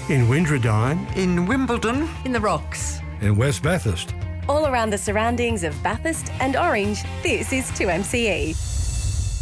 In Windradine. In Wimbledon. In the Rocks. In West Bathurst. All around the surroundings of Bathurst and Orange, this is 2MCE.